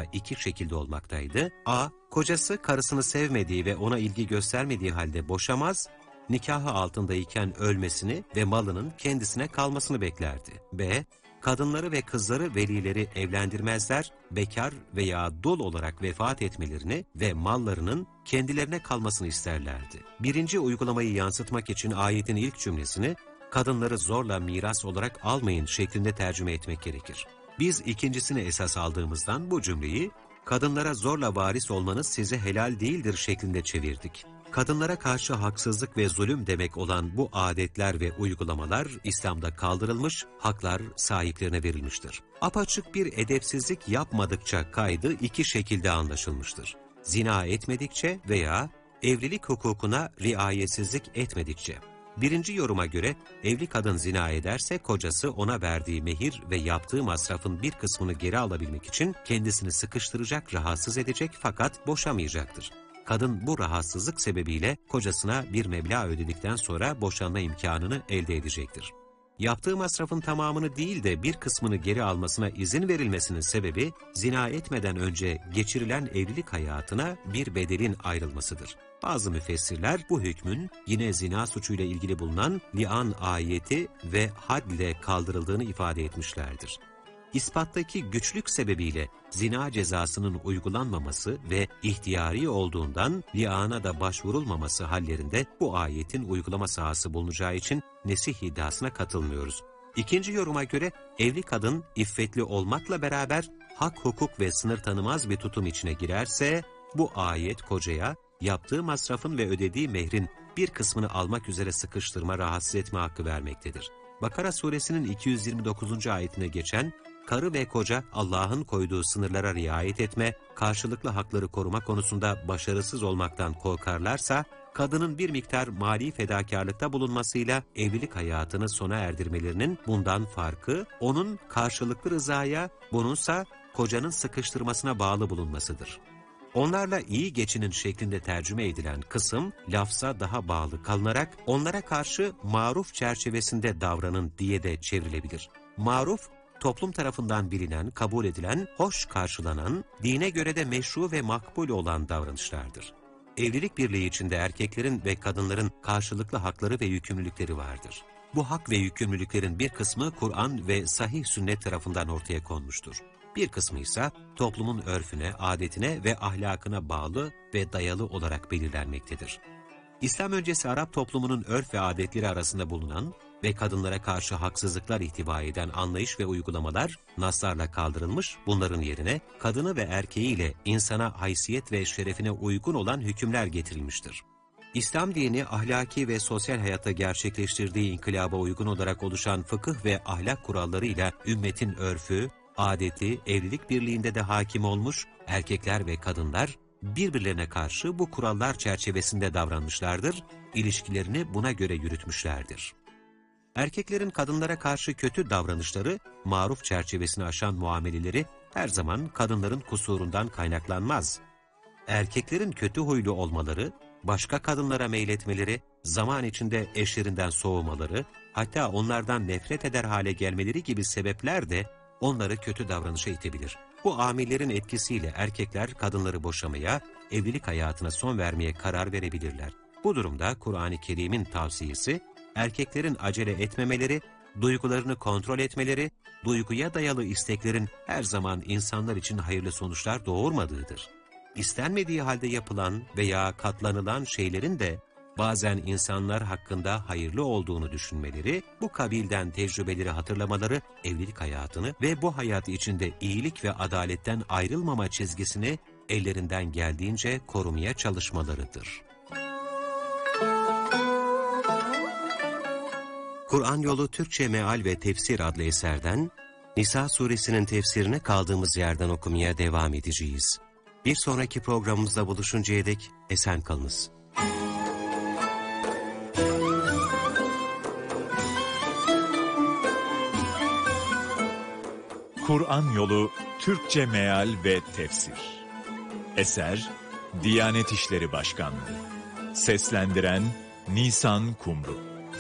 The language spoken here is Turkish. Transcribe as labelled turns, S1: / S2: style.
S1: iki şekilde olmaktaydı. A. Kocası karısını sevmediği ve ona ilgi göstermediği halde boşamaz, nikahı altındayken ölmesini ve malının kendisine kalmasını beklerdi. B. Kadınları ve kızları velileri evlendirmezler, bekar veya dul olarak vefat etmelerini ve mallarının kendilerine kalmasını isterlerdi. Birinci uygulamayı yansıtmak için ayetin ilk cümlesini, kadınları zorla miras olarak almayın şeklinde tercüme etmek gerekir. Biz ikincisini esas aldığımızdan bu cümleyi, kadınlara zorla varis olmanız size helal değildir şeklinde çevirdik. Kadınlara karşı haksızlık ve zulüm demek olan bu adetler ve uygulamalar İslam'da kaldırılmış, haklar sahiplerine verilmiştir. Apaçık bir edepsizlik yapmadıkça kaydı iki şekilde anlaşılmıştır. Zina etmedikçe veya evlilik hukukuna riayetsizlik etmedikçe. Birinci yoruma göre evli kadın zina ederse kocası ona verdiği mehir ve yaptığı masrafın bir kısmını geri alabilmek için kendisini sıkıştıracak, rahatsız edecek fakat boşamayacaktır. Kadın bu rahatsızlık sebebiyle kocasına bir meblağ ödedikten sonra boşanma imkanını elde edecektir. Yaptığı masrafın tamamını değil de bir kısmını geri almasına izin verilmesinin sebebi, zina etmeden önce geçirilen evlilik hayatına bir bedelin ayrılmasıdır. Bazı müfessirler bu hükmün yine zina suçuyla ilgili bulunan li'an ayeti ve had ile kaldırıldığını ifade etmişlerdir. İspattaki güçlük sebebiyle zina cezasının uygulanmaması ve ihtiyari olduğundan li'ana da başvurulmaması hallerinde bu ayetin uygulama sahası bulunacağı için nesih iddiasına katılmıyoruz. İkinci yoruma göre evli kadın iffetli olmakla beraber hak, hukuk ve sınır tanımaz bir tutum içine girerse bu ayet kocaya yaptığı masrafın ve ödediği mehrin bir kısmını almak üzere sıkıştırma, rahatsız etme hakkı vermektedir. Bakara suresinin 229. ayetine geçen karı ve koca Allah'ın koyduğu sınırlara riayet etme, karşılıklı hakları koruma konusunda başarısız olmaktan korkarlarsa, kadının bir miktar mali fedakarlıkta bulunmasıyla evlilik hayatını sona erdirmelerinin bundan farkı, onun karşılıklı rızaya, bununsa kocanın sıkıştırmasına bağlı bulunmasıdır. Onlarla iyi geçinin şeklinde tercüme edilen kısım, lafza daha bağlı kalınarak onlara karşı maruf çerçevesinde davranın diye de çevrilebilir. Maruf, toplum tarafından bilinen, kabul edilen, hoş karşılanan, dine göre de meşru ve makbul olan davranışlardır. Evlilik birliği içinde erkeklerin ve kadınların karşılıklı hakları ve yükümlülükleri vardır. Bu hak ve yükümlülüklerin bir kısmı Kur'an ve sahih sünnet tarafından ortaya konmuştur. Bir kısmı ise toplumun örfüne, adetine ve ahlakına bağlı ve dayalı olarak belirlenmektedir. İslam öncesi Arap toplumunun örf ve adetleri arasında bulunan ve kadınlara karşı haksızlıklar ihtiva eden anlayış ve uygulamalar naslarla kaldırılmış, bunların yerine kadını ve erkeğiyle insana haysiyet ve şerefine uygun olan hükümler getirilmiştir. İslam dini ahlaki ve sosyal hayatta gerçekleştirdiği inkılaba uygun olarak oluşan fıkıh ve ahlak kurallarıyla ümmetin örfü, adeti, evlilik birliğinde de hakim olmuş, erkekler ve kadınlar birbirlerine karşı bu kurallar çerçevesinde davranmışlardır, ilişkilerini buna göre yürütmüşlerdir. Erkeklerin kadınlara karşı kötü davranışları, maruf çerçevesini aşan muameleleri her zaman kadınların kusurundan kaynaklanmaz. Erkeklerin kötü huylu olmaları, başka kadınlara meyletmeleri, zaman içinde eşlerinden soğumaları, hatta onlardan nefret eder hale gelmeleri gibi sebepler de onları kötü davranışa itebilir. Bu amillerin etkisiyle erkekler kadınları boşamaya, evlilik hayatına son vermeye karar verebilirler. Bu durumda Kur'an-ı Kerim'in tavsiyesi, erkeklerin acele etmemeleri, duygularını kontrol etmeleri, duyguya dayalı isteklerin her zaman insanlar için hayırlı sonuçlar doğurmadığıdır. İstenmediği halde yapılan veya katlanılan şeylerin de bazen insanlar hakkında hayırlı olduğunu düşünmeleri, bu kabilden tecrübeleri hatırlamaları, evlilik hayatını ve bu hayat içinde iyilik ve adaletten ayrılmama çizgisini ellerinden geldiğince korumaya çalışmalarıdır. Kur'an Yolu Türkçe Meal ve Tefsir adlı eserden Nisa suresinin tefsirini kaldığımız yerden okumaya devam edeceğiz. Bir sonraki programımızda buluşuncaya dek esen kalınız.
S2: Kur'an Yolu Türkçe Meal ve Tefsir. Eser Diyanet İşleri Başkanlığı. Seslendiren Nisan Kumru.